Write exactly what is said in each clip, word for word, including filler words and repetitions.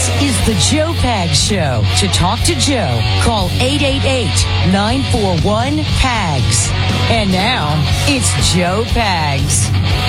This is the Joe Pags Show. To talk to Joe, call eight eight eight, nine four one, P A G S. And now, it's Joe Pags.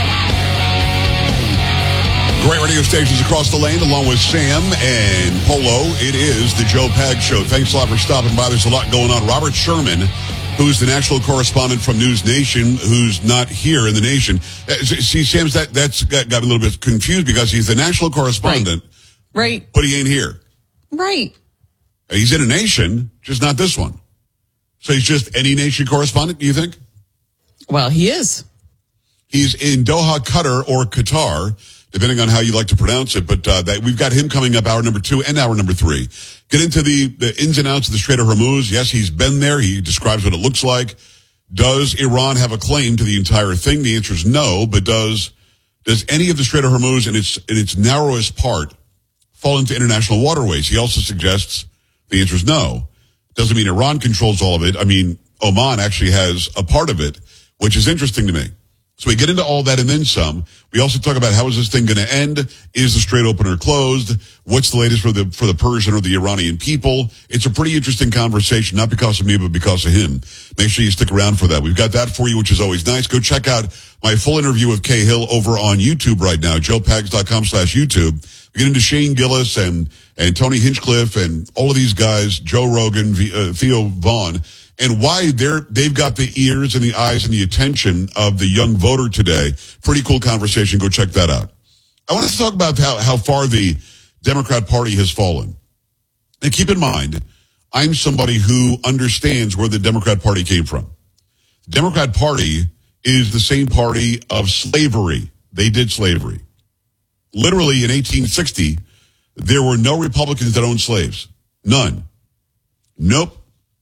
Great radio stations across the land, along with Sam and Polo. It is the Joe Pags Show. Thanks a lot for stopping by. There's a lot going on. Robert Sherman, who's the national correspondent from News Nation, who's not here in the nation. Uh, see, Sam's that that's got, got me a little bit confused because he's the national correspondent, right? right. But he ain't here, right? He's in a nation, just not this one. So he's just any nation correspondent. Do you think? Well, he is. He's in Doha, Qatar, or Qatar, depending on how you like to pronounce it. But uh, that, we've got him coming up hour number two and hour number three. Get into the, the ins and outs of the Strait of Hormuz. Yes, he's been there. He describes what it looks like. Does Iran have a claim to the entire thing? The answer is no. But does does any of the Strait of Hormuz in its in its narrowest part fall into international waterways? He also suggests the answer is no. Doesn't mean Iran controls all of it. I mean, Oman actually has a part of it, which is interesting to me. So we get into all that and then some. We also talk about how is this thing going to end? Is the Strait open or closed? What's the latest for the for the Persian or the Iranian people? It's a pretty interesting conversation, not because of me, but because of him. Make sure you stick around for that. We've got that for you, which is always nice. Go check out my full interview with Kay Hill over on YouTube right now, joe pags dot com slash YouTube. We get into Shane Gillis and, and Tony Hinchcliffe and all of these guys, Joe Rogan, uh, Theo Vaughn, and why they're, they've got the ears and the eyes and the attention of the young voter today. Pretty cool conversation. Go check that out. I want to talk about how, how far the Democrat Party has fallen. And keep in mind, I'm somebody who understands where the Democrat Party came from. The Democrat Party is the same party of slavery. They did slavery. Literally in eighteen sixty, there were no Republicans that owned slaves. None. Nope.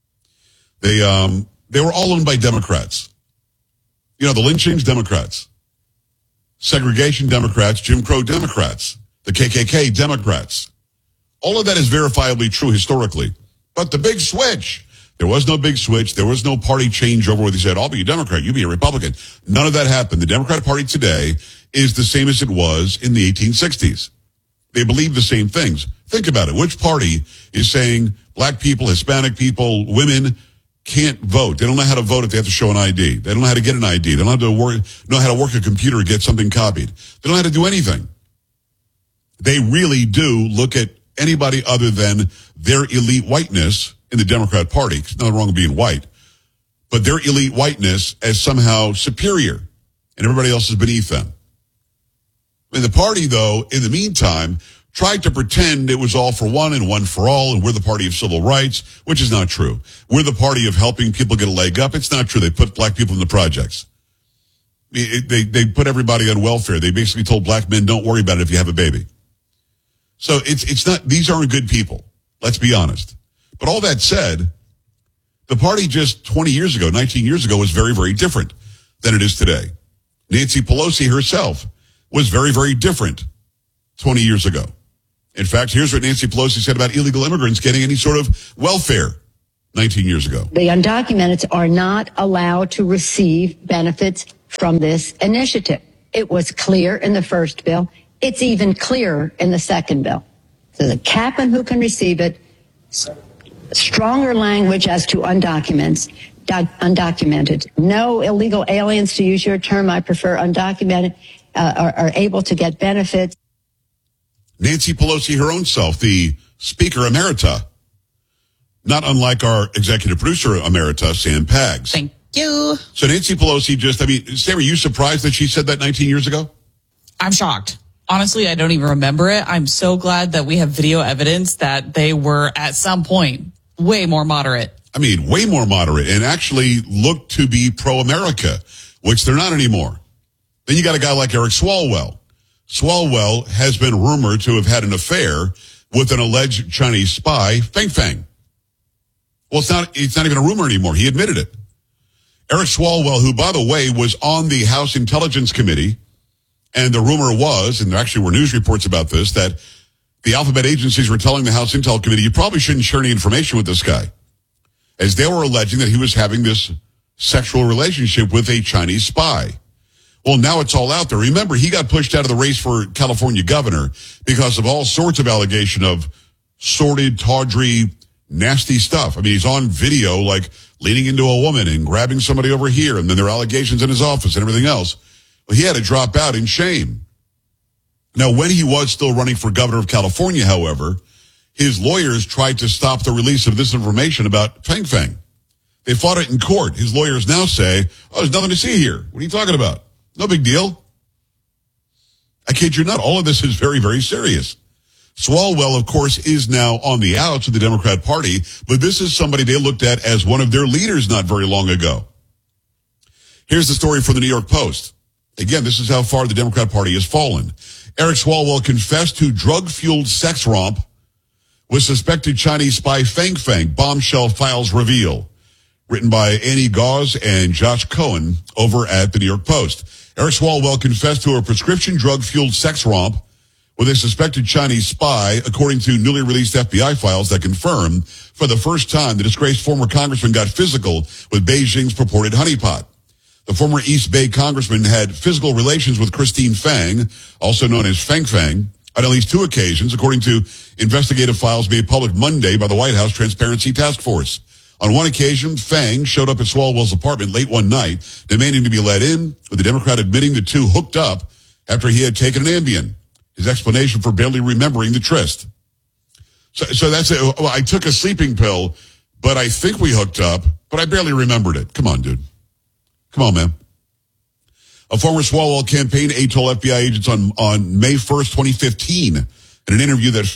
They um they were all owned by Democrats. You know, the lynchings, Democrats. Segregation, Democrats. Jim Crow, Democrats. The K K K, Democrats. All of that is verifiably true historically. But the big switch, there was no big switch. There was no party changeover where they said, I'll be a Democrat, you be a Republican. None of that happened. The Democratic Party today is the same as it was in the eighteen sixties. They believe the same things. Think about it. Which party is saying black people, Hispanic people, women can't vote? They don't know how to vote if they have to show an I D. They don't know how to get an I D. They don't know how to work, know how to work a computer to get something copied. They don't know how to do anything. They really do look at anybody other than their elite whiteness in the Democrat Party. There's nothing wrong with being white. But their elite whiteness as somehow superior, and everybody else is beneath them. And the party, though, in the meantime, tried to pretend it was all for one and one for all, and we're the party of civil rights, which is not true. We're the party of helping people get a leg up. It's not true. They put black people in the projects. It, they, they put everybody on welfare. They basically told black men, don't worry about it if you have a baby. So it's it's not, these aren't good people. Let's be honest. But all that said, the party just twenty years ago, nineteen years ago, was very, very different than it is today. Nancy Pelosi herself was very, very different twenty years ago. In fact, here's what Nancy Pelosi said about illegal immigrants getting any sort of welfare nineteen years ago. The undocumented are not allowed to receive benefits from this initiative. It was clear in the first bill. It's even clearer in the second bill. So the cap on who can receive it, stronger language as to undocumented, undocumented. No illegal aliens, to use your term, I prefer undocumented, uh, are, are able to get benefits. Nancy Pelosi, her own self, the Speaker Emerita, not unlike our executive producer Emerita, Sam Pags. Thank you. So Nancy Pelosi just, I mean, Sam, are you surprised that she said that nineteen years ago? I'm shocked. Honestly, I don't even remember it. I'm so glad that we have video evidence that they were at some point way more moderate. I mean, way more moderate and actually looked to be pro-America, which they're not anymore. Then you got a guy like Eric Swalwell. Swalwell has been rumored to have had an affair with an alleged Chinese spy, Feng Feng. Well, it's not, it's not even a rumor anymore. He admitted it. Eric Swalwell, who, by the way, was on the House Intelligence Committee, and the rumor was, and there actually were news reports about this, that the alphabet agencies were telling the House Intel Committee, you probably shouldn't share any information with this guy, as they were alleging that he was having this sexual relationship with a Chinese spy. Well, now it's all out there. Remember, he got pushed out of the race for California governor because of all sorts of allegation of sordid, tawdry, nasty stuff. I mean, he's on video, like, leaning into a woman and grabbing somebody over here, and then there are allegations in his office and everything else. Well, he had to drop out in shame. Now, when he was still running for governor of California, however, his lawyers tried to stop the release of this information about Fang Fang. They fought it in court. His lawyers now say, oh, there's nothing to see here. What are you talking about? No big deal. I kid you not. All of this is very, very serious. Swalwell, of course, is now on the outs of the Democrat Party, but this is somebody they looked at as one of their leaders not very long ago. Here's the story from the New York Post. Again, this is how far the Democrat Party has fallen. Eric Swalwell confessed to drug-fueled sex romp with suspected Chinese spy Fang Fang, bombshell files reveal. Written by Annie Gauze and Josh Cohen over at the New York Post. Eric Swalwell confessed to a prescription drug-fueled sex romp with a suspected Chinese spy, according to newly released F B I files that confirm for the first time the disgraced former congressman got physical with Beijing's purported honeypot. The former East Bay congressman had physical relations with Christine Fang, also known as Fang Fang, on at least two occasions, according to investigative files made public Monday by the White House Transparency Task Force. On one occasion, Fang showed up at Swalwell's apartment late one night, demanding to be let in, with the Democrat admitting the two hooked up after he had taken an Ambien. His explanation for barely remembering the tryst. So, so that's it. Well, I took a sleeping pill, but I think we hooked up, but I barely remembered it. Come on, dude. Come on, man. A former Swalwell campaign aide told F B I agents on, on May first, twenty fifteen, in an interview that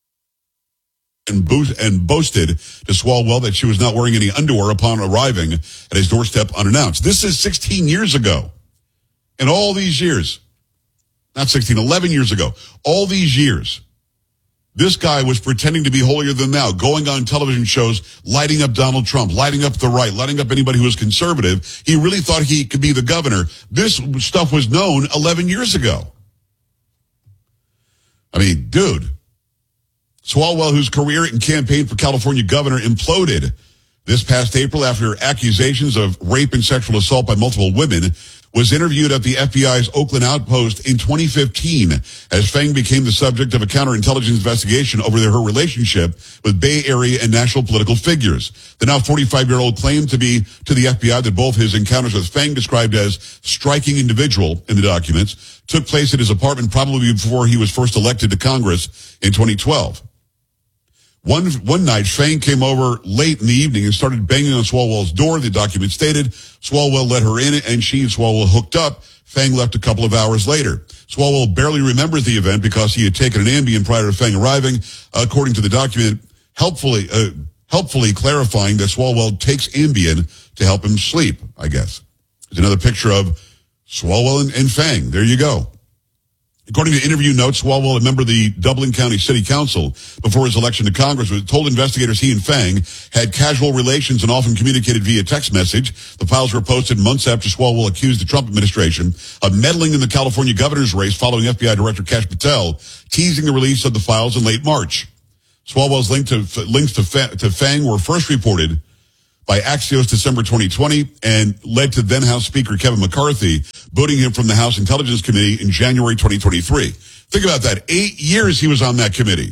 and, boost, and boasted to Swalwell that she was not wearing any underwear upon arriving at his doorstep unannounced. This is sixteen years ago. And all these years, not sixteen, eleven years ago, all these years, this guy was pretending to be holier than thou, going on television shows, lighting up Donald Trump, lighting up the right, lighting up anybody who was conservative. He really thought he could be the governor. This stuff was known eleven years ago. I mean, dude. Swalwell, whose career and campaign for California governor imploded this past April after accusations of rape and sexual assault by multiple women, was interviewed at the F B I's Oakland outpost in twenty fifteen as Fang became the subject of a counterintelligence investigation over her relationship with Bay Area and national political figures. The now forty-five-year-old claimed to be to the F B I that both his encounters with Fang, described as striking individual in the documents, took place at his apartment probably before he was first elected to Congress in twenty twelve. One one night, Fang came over late in the evening and started banging on Swalwell's door. The document stated Swalwell let her in, and she and Swalwell hooked up. Fang left a couple of hours later. Swalwell barely remembers the event because he had taken an Ambien prior to Fang arriving, according to the document, helpfully uh, helpfully clarifying that Swalwell takes Ambien to help him sleep, I guess. There's another picture of Swalwell and, and Fang. There you go. According to interview notes, Swalwell, a member of the Dublin County City Council before his election to Congress, told investigators he and Fang had casual relations and often communicated via text message. The files were posted months after Swalwell accused the Trump administration of meddling in the California governor's race following F B I Director Kash Patel teasing the release of the files in late March. Swalwell's link to, links to, to Fang were first reported by Axios December twenty twenty and led to then House Speaker Kevin McCarthy booting him from the House Intelligence Committee in January twenty twenty-three. Think about that. Eight years he was on that committee.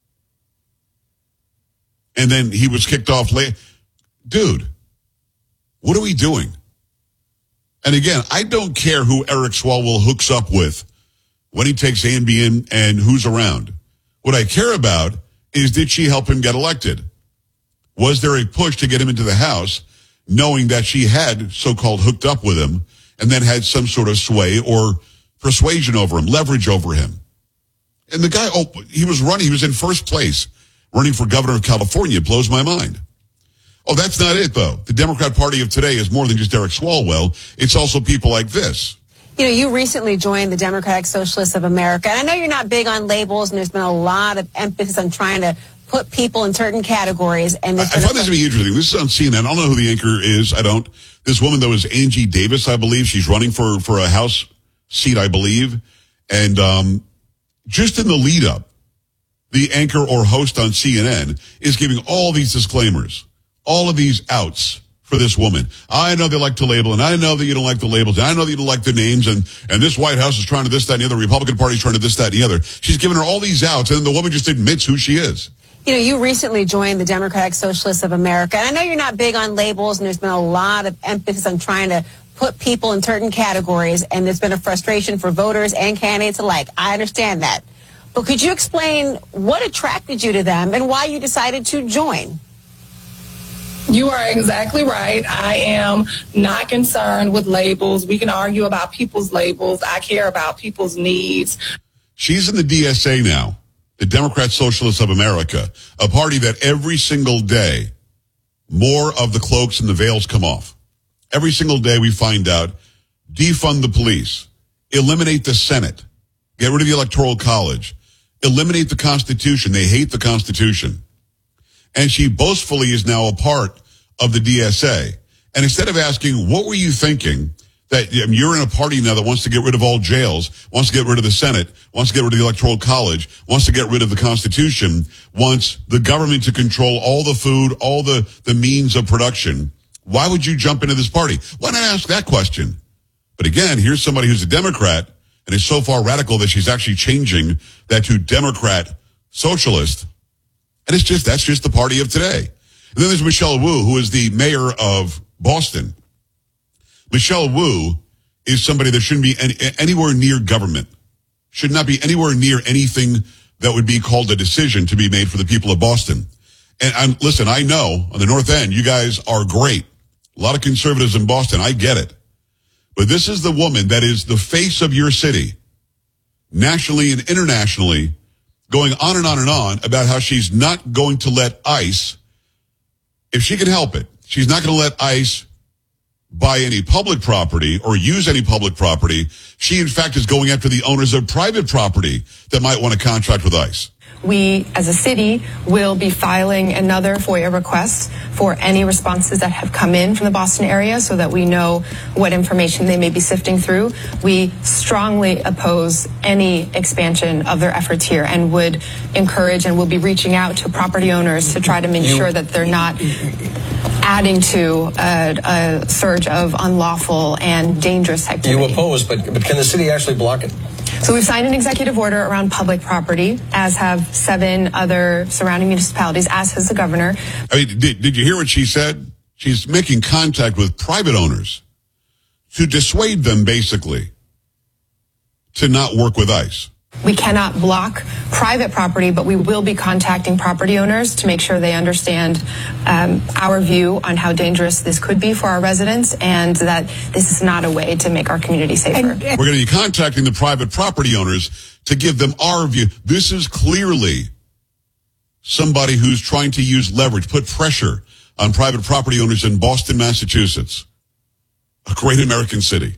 And then he was kicked off late. Dude, what are we doing? And again, I don't care who Eric Swalwell hooks up with when he takes Ambien and who's around. What I care about is, did she help him get elected? Was there a push to get him into the House, knowing that she had so-called hooked up with him and then had some sort of sway or persuasion over him, leverage over him? And the guy, oh, he was running, he was in first place, running for governor of California. It blows my mind. Oh, that's not it, though. The Democrat Party of today is more than just Eric Swalwell. It's also people like this. You know, you recently joined the Democratic Socialists of America. And I know you're not big on labels, and there's been a lot of emphasis on trying to put people in certain categories. And I, I find this to be interesting. This is on C N N. I don't know who the anchor is. I don't. This woman, though, is Angie Davis, I believe. She's running for, for a House seat, I believe. And um, just in the lead up, the anchor or host on C N N is giving all these disclaimers, all of these outs for this woman. I know they like to label, and I know that you don't like the labels, and I know that you don't like the names, and, and this White House is trying to this, that, and the other. Republican Party is trying to this, that, and the other. She's giving her all these outs, and the woman just admits who she is. You know, you recently joined the Democratic Socialists of America, and I know you're not big on labels, and there's been a lot of emphasis on trying to put people in certain categories, and there's been a frustration for voters and candidates alike. I understand that. But could you explain what attracted you to them and why you decided to join? You are exactly right. I am not concerned with labels. We can argue about people's labels. I care about people's needs. She's in the D S A now, the Democrat Socialists of America, a party that every single day more of the cloaks and the veils come off. Every single day we find out, defund the police, eliminate the Senate, get rid of the Electoral College, eliminate the Constitution. They hate the Constitution. And she boastfully is now a part of the D S A. And instead of asking, what were you thinking that I mean, you're in a party now that wants to get rid of all jails, wants to get rid of the Senate, wants to get rid of the Electoral College, wants to get rid of the Constitution, wants the government to control all the food, all the, the means of production. Why would you jump into this party? Why not ask that question? But again, here's somebody who's a Democrat and is so far radical that she's actually changing that to Democrat socialist. And it's just, that's just the party of today. And then there's Michelle Wu, who is the mayor of Boston. Michelle Wu is somebody that shouldn't be any, anywhere near government, should not be anywhere near anything that would be called a decision to be made for the people of Boston. And I'm, listen, I know on the North End, you guys are great. A lot of conservatives in Boston. I get it. But this is the woman that is the face of your city, nationally and internationally, going on and on and on about how she's not going to let ICE, if she can help it, she's not going to let ICE buy any public property or use any public property. She, in fact, is going after the owners of private property that might want to contract with ICE. We, as a city, will be filing another FOIA request for any responses that have come in from the Boston area so that we know what information they may be sifting through. We strongly oppose any expansion of their efforts here and would encourage and will be reaching out to property owners to try to make sure that they're not adding to a, a surge of unlawful and dangerous activity. You oppose, but, but can the city actually block it? So we've signed an executive order around public property, as have seven other surrounding municipalities, as has the governor. I mean, did, did you hear what she said? She's making contact with private owners to dissuade them, basically, to not work with ICE. We cannot block private property, but we will be contacting property owners to make sure they understand um, our view on how dangerous this could be for our residents and that this is not a way to make our community safer. We're going to be contacting the private property owners to give them our view. This is clearly somebody who's trying to use leverage, put pressure on private property owners in Boston, Massachusetts, a great American city,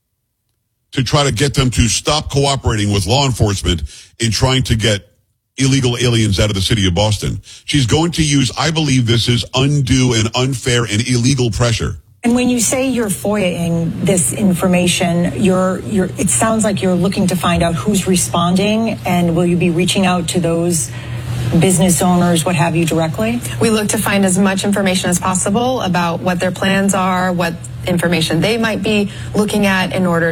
to try to get them to stop cooperating with law enforcement in trying to get illegal aliens out of the city of Boston. She's going to use, I believe this is undue and unfair and illegal pressure. And when you say you're FOIAing this information, you're, you're, it sounds like you're looking to find out who's responding, and will you be reaching out to those business owners, what have you, directly? We look to find as much information as possible about what their plans are, what information they might be looking at in order